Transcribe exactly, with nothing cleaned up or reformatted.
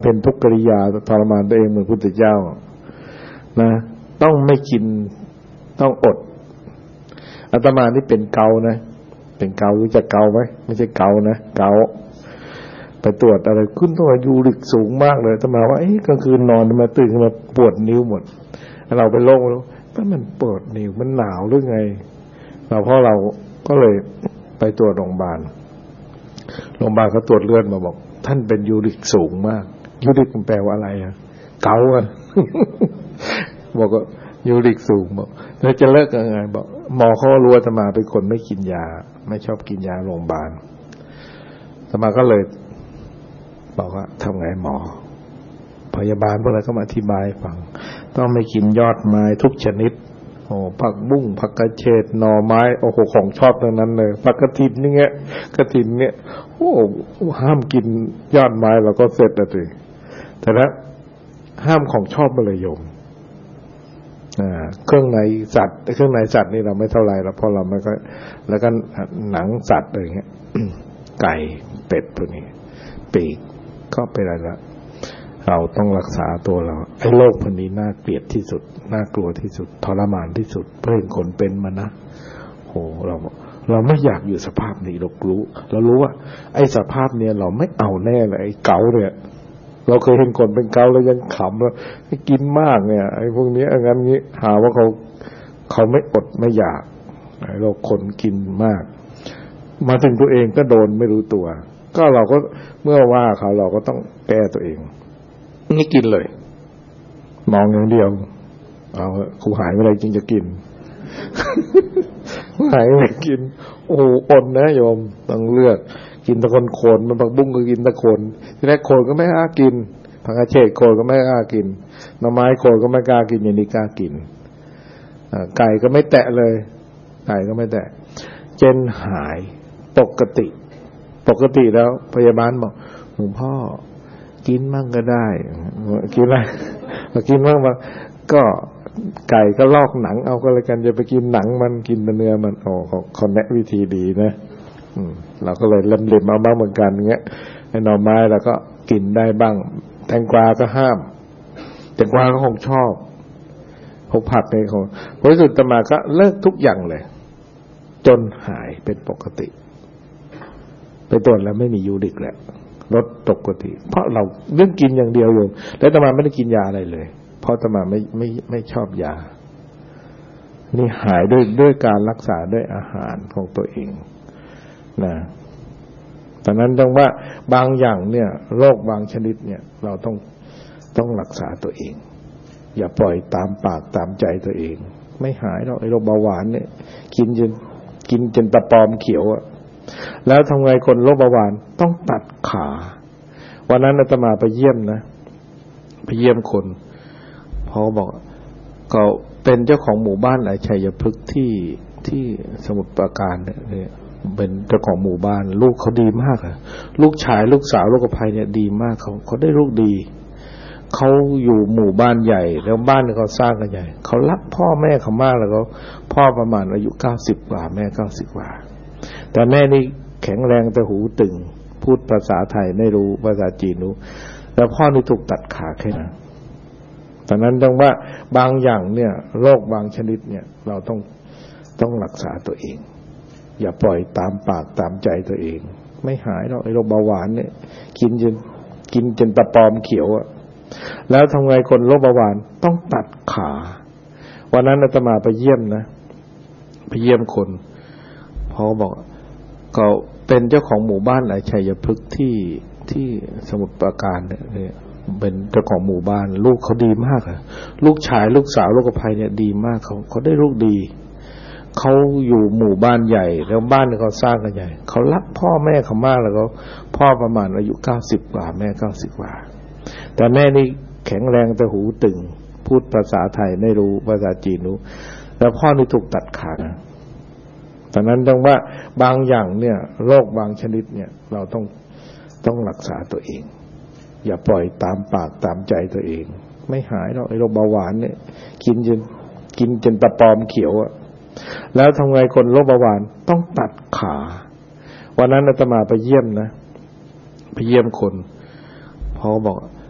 พ็ญทุกกิริยาทรมานตัวเองเหมือนพุทธเจ้านะต้องไม่กินต้องอดอาตมานี่เป็นเกานะเป็นเการู้จักเกาไหมไม่ใช่เกานะเกาไปตรวจอะไรขึ้นตัวยูริกสูงมากเลยอาตมาว่าเอ๊ะกลางคืนนอนมาตื่นขึ้นมาปวดนิ้วหมดเราไปโรคแล้วก็มันปวดนิ้วมันหนาวหรือไงเราเพราะเราก็เลยไปตรวจโรงพยาบาลโรงพยาบาลเขาตรวจเลือดมาบอกท่านเป็นยูริกสูงมากยูริกมันแปลว่าอะไรอะเกาอะ บอกว่ายูริกสูงบอกแล้วจะเลิกยังไงบอกหมอเขารู้ว่าอาตมาเป็นคนไม่กินยาไม่ชอบกินยาโรงพยาบาลอาตมาก็เลยบอกว่าทำไงหมอพยาบาลพวกนั้นก็มาอธิบายฟังต้องไม่กินยอดไม้ทุกชนิดโอ้ผักบุ้งผักกระเฉดหน่อไม้โอ้โหของชอบทั้งนั้นเลยผักกระถินนี่เงี้ยกระถินเนี่ยโอ้ห้ามกินยอดไม้เราก็เสร็จแล้วสิแต่ละห้ามของชอบมาเลยโยมเครื่องในสัตว์เครื่องในสัตว์นี่เราไม่เท่าไรแล้วเพราะเราไม่ก็แล้วก็หนังสัตว์อะไรเงี้ย ไก่เป็ดพวกนี้ปีกก็เป็นอะไรละเราต้องรักษาตัวเราไอ้โรคพันนี้น่าเกลียดที่สุดน่ากลัวที่สุดทรมานที่สุดเพื่อนคนเป็นมานะโหเราเราไม่อยากอยู่สภาพนี้เรารู้เรารู้ว่าไอ้สภาพเนี้ยเราไม่เอาแน่เลยไอ้เกาเนี่ยเราเคยเห็นคนเป็นเกาแล้วยังขำแล้วกินมากเนี่ยไอ้พวกนี้อย่างนั้นงี้หาว่าเขาเขาไม่อดไม่อยากไอ้เราคนกินมากมาถึงตัวเองก็โดนไม่รู้ตัวก็เราก็เมื่อว่าเขาเราก็ต้องแก้ตัวเองนี่กินเลยมองอย่างเดียวเอาครูหายเมื่อไรจริงจะกิน หายไม่กินโอ้โหอดนะโยมต้องเลือกกินตะคนโคนมันผักบุ้งก็กินตะโคนที่แรกโคนก็ไม่กล้ากินผักกระเฉดโคนก็ไม่กล้ากินหน่อไม้โคนก็ไม่กล้ากินอย่างนี้กล้ากินไก่ก็ไม่แตะเลยไก่ก็ไม่แตะเจนหายปกติปกติแล้วพยาบาลบอกหลวงพ่อกินมั่งก็ได้กินอะไรกินมั่งมาก็ไก่ก็ลอกหนังเอาก็เลยกันจะไปกินหนังมันกินเนื้อมันโอ้เขาแนะวิธีดีนะเราก็เลยเล่มเล็บมาบ้างเหมือนกันเงี้ยไอ้หน่อไม้เราก็กินได้บ้างแตงกวาก็ห้ามแตงกวาก็คงชอบพวกผักในของพอสุดตมาก็เลิกทุกอย่างเลยจนหายเป็นปกติไปตรวจแล้วไม่มียูริกแหละลดปกติเพราะเราเรื่องกินอย่างเดียวโยมแล้วตมาไม่ได้กินยาอะไรเลยเพราะตมาไม่ไม่ไม่ชอบยานี่หายด้วยด้วยการรักษาด้วยอาหารของตัวเองนะตอนนั้นต้องว่าบางอย่างเนี่ยโรคบางชนิดเนี่ยเราต้องต้องรักษาตัวเองอย่าปล่อยตามปากตามใจตัวเองไม่หายหรอกไอ้โรคเบาหวานเนี่ยกินจนกินจนตะปอมเขียวอะแล้วทำไงคนโรคเบาหวานต้องตัดขาวันนั้นอาตมาไปเยี่ยมนะไปเยี่ยมคนพอบอกก็เป็นเจ้าของหมู่บ้านไหนชัยพฤกษ์ที่ที่สมุทรปราการเนี่ยเป็นเจ้าของหมู่บ้านลูกเขาดีมากอะลูกชายลูกสาวลูกกระไพเนี่ยดีมากเขาเขาได้ลูกดีเขาอยู่หมู่บ้านใหญ่แล้วบ้านเขาสร้างกันใหญ่เขารักพ่อแม่เขามากแล้วก็พ่อประมาณอายุเก้าสิบกว่าแม่เก้าสิบกว่าแต่แม่นี่แข็งแรงแต่หูตึงพูดภาษาไทยไม่รู้ภาษาจีนรู้แล้วพ่อนี่ถูกตัดขาแค่นั้นตอนนั้นต้องว่าบางอย่างเนี่ยโรคบางชนิดเนี่ยเราต้องต้องรักษาตัวเองอย่าปล่อยตามปากตามใจตัวเองไม่หายหรอกไอ้โรคเบาหวานเนี่ยกินจนกินจนตะปอมเขียวอะแล้วทำไงคนโรคเบาหวานต้องตัดขาวันนั้นอาตมาไปเยี่ยมนะไปเยี่ยมคนพอบอกก็เป็นเจ้าของหมู่บ้านไหนชัยพฤกษ์ที่ที่สมุทรปราการเนี่ยเป็นเจ้าของหมู่บ้านลูกเขาดีมากอะลูกชายลูกสาวลูกกระไพเนี่ยดีมากเขาเขาได้ลูกดีเขาอยู่หมู่บ้านใหญ่แล้วบ้านเขาสร้างกันใหญ่เขารักพ่อแม่เขามากแล้วก็พ่อประมาณอายุเก้าสิบกว่าแม่เก้าสิบกว่าแต่แม่นี่แข็งแรงแต่หูตึงพูดภาษาไทยไม่รู้ภาษาจีนรู้แล้วพ่อนี่ถูกตัดขาตอนนั้นต้องว่าบางอย่างเนี่ยโรคบางชนิดเนี่ยเราต้องต้องรักษาตัวเองอย่าปล่อยตามปากตามใจตัวเองไม่หายหรอกไอ้โรคเบาหวานเนี่ยกินจนกินจนตะปอมเขียวอะแล้วทำไงคนโรคเบาหวานต้องตัดขาวันนั้นอาตมาไปเยี่ยมนะไปเยี่ยมคนพอบอก